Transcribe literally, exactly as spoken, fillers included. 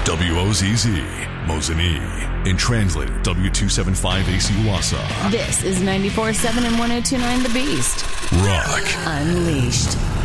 W O Z Z, Mosinee. And translated W two seventy-five A C Wassa. This is ninety-four point seven and one oh two point nine The Beast. Rock Unleashed.